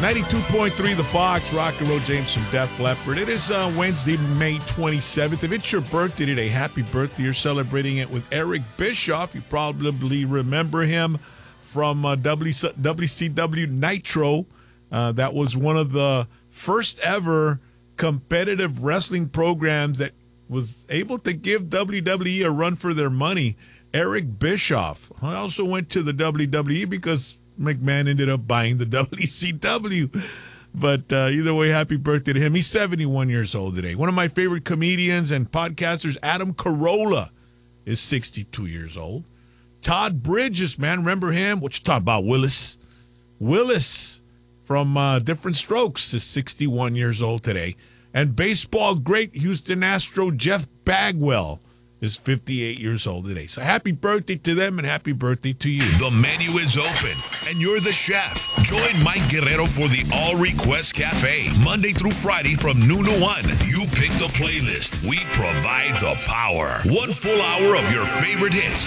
92.3 The Fox, Rock and Roll, James from Def Leppard. It is Wednesday, May 27th. If it's your birthday today, happy birthday. You're celebrating it with Eric Bischoff. You probably remember him from WCW Nitro. That was one of the first ever competitive wrestling programs that was able to give WWE a run for their money. Eric Bischoff. I also went to the WWE because McMahon ended up buying the WCW. But either way, happy birthday to him. He's 71 years old today. One of my favorite comedians and podcasters, Adam Carolla, is 62 years old. Todd Bridges, man, remember him? What you talking about, Willis? Willis from Different Strokes is 61 years old today. And baseball great Houston Astro Jeff Bagwell is 58 years old today. So happy birthday to them and happy birthday to you. The menu is open and you're the chef. Join Mike Guerrero for the All Request Cafe. Monday through Friday from noon to 1. You pick the playlist. We provide the power. 1 full hour of your favorite hits.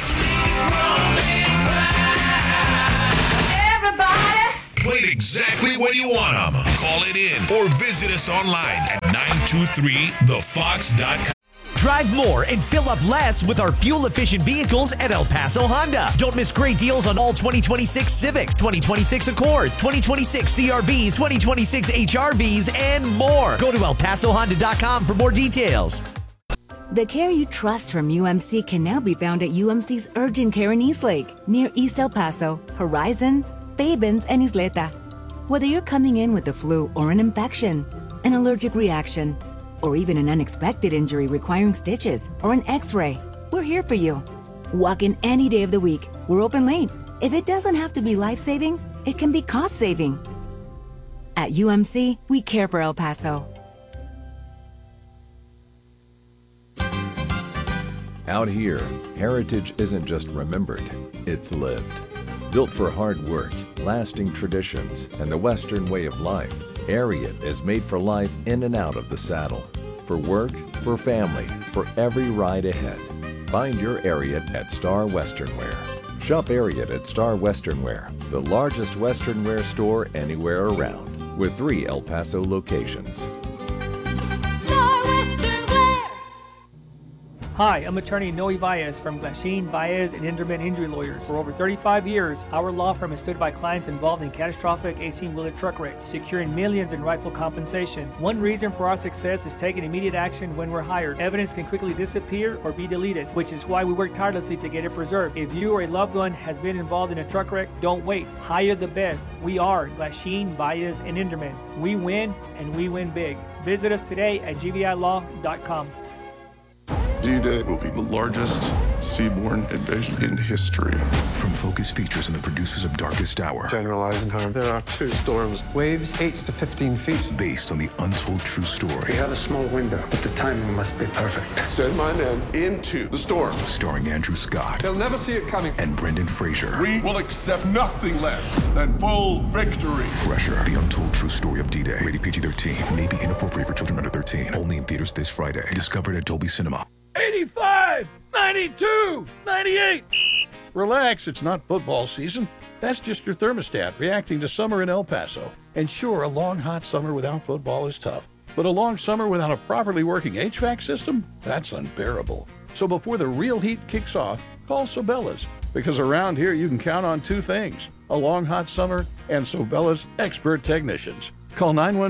Everybody. Played exactly when you want them. Call it in or visit us online at 923thefox.com. Drive more and fill up less with our fuel-efficient vehicles at El Paso Honda. Don't miss great deals on all 2026 Civics, 2026 Accords, 2026 CRVs, 2026 HRVs, and more. Go to elpasohonda.com for more details. The care you trust from UMC can now be found at UMC's Urgent Care in Eastlake, near East El Paso, Horizon, Fabens, and Isleta. Whether you're coming in with the flu or an infection, an allergic reaction, or even an unexpected injury requiring stitches or an x-ray, we're here for you. Walk in any day of the week. We're open late. If it doesn't have to be life-saving, it can be cost-saving. At UMC, we care for El Paso. Out here, heritage isn't just remembered, it's lived. Built for hard work, lasting traditions, and the Western way of life, Ariat is made for life in and out of the saddle. For work, for family, for every ride ahead. Find your Ariat at Star Western Wear. Shop Ariat at Star Western Wear, the largest Western wear store anywhere around, with 3 El Paso locations. Hi, I'm attorney Noe Baez from Glasheen, Baez, and Inderman Injury Lawyers. For over 35 years, our law firm has stood by clients involved in catastrophic 18-wheeler truck wrecks, securing millions in rightful compensation. One reason for our success is taking immediate action when we're hired. Evidence can quickly disappear or be deleted, which is why we work tirelessly to get it preserved. If you or a loved one has been involved in a truck wreck, don't wait. Hire the best. We are Glasheen, Baez, and Inderman. We win, and we win big. Visit us today at gvilaw.com. D-Day will be the largest seaborne invasion in history. From Focus Features and the producers of Darkest Hour. General Eisenhower, there are 2 storms. Waves 8 to 15 feet. Based on the untold true story. We have a small window, but the timing must be perfect. Send my men into the storm. Starring Andrew Scott. They'll never see it coming. And Brendan Fraser. We will accept nothing less than full victory. Fresher, the untold true story of D-Day. Rated PG-13. May be inappropriate for children under 13. Only in theaters this Friday. Discovered at Dolby Cinema. 85, 92, 98. Relax, it's not football season. That's just your thermostat reacting to summer in El Paso. And sure, a long hot summer without football is tough. But a long summer without a properly working HVAC system? That's unbearable. So before the real heat kicks off, call Sobella's. Because around here you can count on 2 things. A long hot summer and Sobella's expert technicians. Call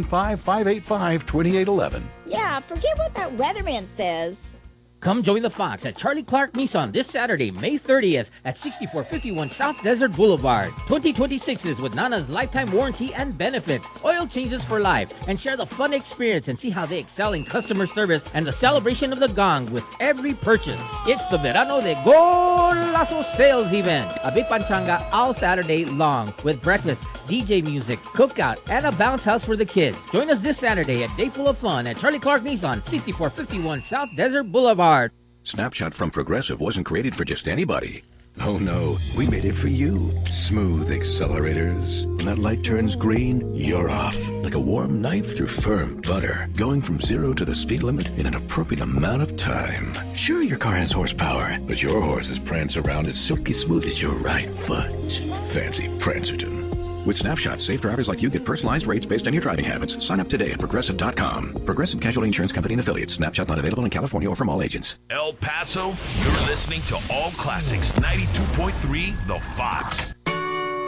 915-585-2811. Yeah, forget what that weatherman says. Come join the Fox at Charlie Clark Nissan this Saturday, May 30th at 6451 South Desert Boulevard. 2026s with Nana's lifetime warranty and benefits, oil changes for life, and share the fun experience and see how they excel in customer service and the celebration of the gong with every purchase. It's the Verano de Golazo sales event. A big panchanga all Saturday long with breakfast, DJ music, cookout, and a bounce house for the kids. Join us this Saturday at Day Full of Fun at Charlie Clark Nissan, 6451 South Desert Boulevard. Snapshot from Progressive wasn't created for just anybody. Oh no, we made it for you. Smooth accelerators. When that light turns green, you're off. Like a warm knife through firm butter. Going from 0 to the speed limit in an appropriate amount of time. Sure, your car has horsepower, but your horses prance around as silky smooth as your right foot. Fancy Prancerton. With Snapshot, safe drivers like you get personalized rates based on your driving habits. Sign up today at Progressive.com. Progressive Casualty Insurance Company and Affiliates. Snapshot not available in California or from all agents. El Paso, you're listening to All Classics 92.3 The Fox.